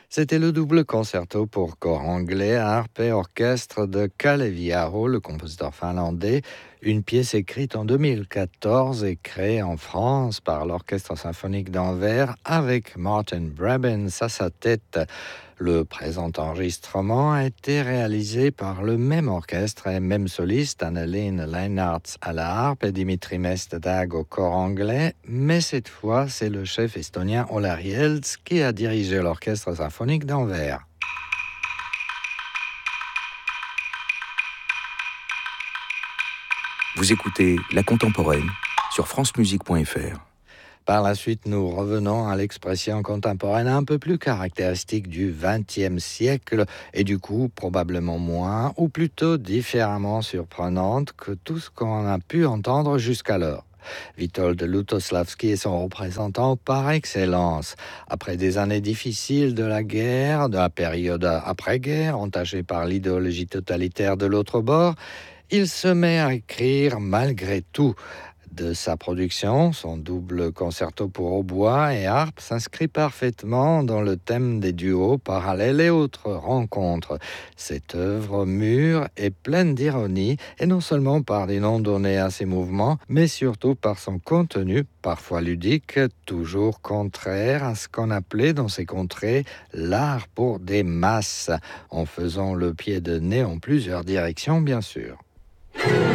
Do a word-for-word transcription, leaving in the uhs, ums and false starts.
C'était le double concerto pour corps anglais, harpe et orchestre de Kaleviaho, le compositeur finlandais, une pièce écrite en deux mille quatorze et créée en France par l'Orchestre symphonique d'Anvers avec Martin Brabants à sa tête. Le présent enregistrement a été réalisé par le même orchestre et même soliste, Annelien Leinartz à la harpe et Dimitri Mestdag au corps anglais, mais cette fois, c'est le chef estonien Olari Elts qui a dirigé l'Orchestre symphonique d'Anvers. Vous écoutez La Contemporaine sur francemusique point f r. Par la suite, nous revenons à l'expression contemporaine un peu plus caractéristique du vingtième siècle et du coup probablement moins, ou plutôt différemment surprenante que tout ce qu'on a pu entendre jusqu'alors. Witold Lutosławski est son représentant par excellence. Après des années difficiles de la guerre, de la période après-guerre, entachée par l'idéologie totalitaire de l'autre bord, il se met à écrire malgré tout. De sa production, son double concerto pour hautbois et harpe s'inscrit parfaitement dans le thème des duos parallèles et autres rencontres. Cette œuvre mûre et pleine d'ironie, et non seulement par des noms donnés à ses mouvements, mais surtout par son contenu, parfois ludique, toujours contraire à ce qu'on appelait dans ces contrées l'art pour des masses, en faisant le pied de nez en plusieurs directions, bien sûr.